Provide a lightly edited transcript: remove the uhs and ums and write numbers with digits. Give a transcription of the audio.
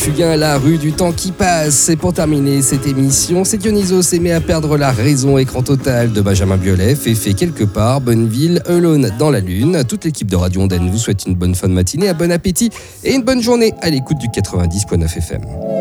Fugain, la rue du temps qui passe. Et pour terminer cette émission, c'est Dionysos aimé à perdre la raison, écran total de Benjamin Biolay, fait quelque part, Bonneville, Alone dans la lune. Toute l'équipe de Radio Ondaine vous souhaite une bonne fin de matinée, un bon appétit et une bonne journée à l'écoute du 90.9 FM.